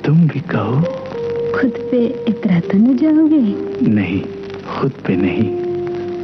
तुम भी कहो। खुद पे इतरा तो न जाओगे? नहीं, खुद पे नहीं,